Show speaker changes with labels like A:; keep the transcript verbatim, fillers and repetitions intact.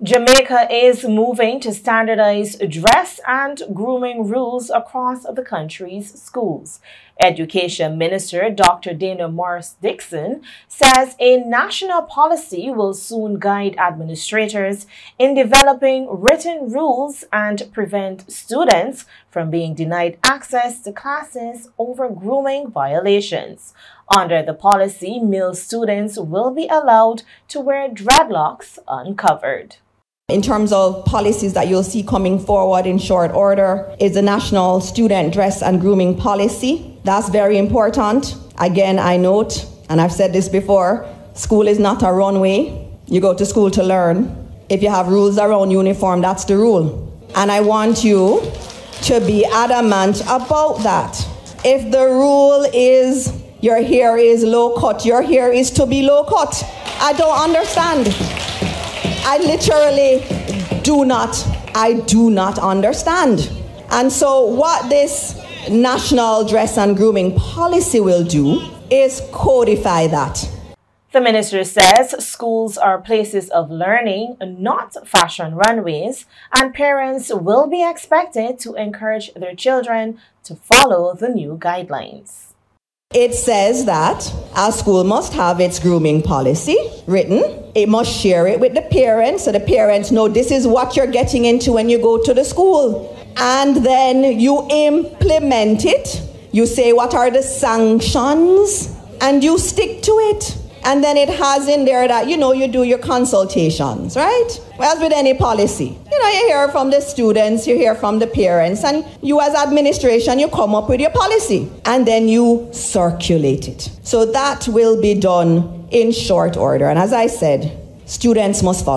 A: Jamaica is moving to standardize dress and grooming rules across the country's schools. Education Minister Doctor Dana Morris Dixon says a national policy will soon guide administrators in developing written rules and prevent students from being denied access to classes over grooming violations. Under the policy, male students will be allowed to wear dreadlocks uncovered.
B: In terms of policies that you'll see coming forward in short order is the National Student Dress and Grooming Policy. That's very important. Again, I note, and I've said this before, school is not a runway. You go to school to learn. If you have rules around uniform, that's the rule. And I want you to be adamant about that. If the rule is your hair is low cut, your hair is to be low cut. I don't understand. I literally do not, I do not understand. And so what this National Dress and Grooming Policy will do is codify that.
A: The minister says schools are places of learning, not fashion runways, and parents will be expected to encourage their children to follow the new guidelines.
B: It says that our school must have its grooming policy written. It must share it with the parents so the parents know this is what you're getting into when you go to the school. And then you implement it. You say what are the sanctions and you stick to it. And then it has in there that, you know, you do your consultations, right? Well, as with any policy, you know, you hear from the students, you hear from the parents, and you as administration, you come up with your policy and then you circulate it. So that will be done in short order. And as I said, students must follow.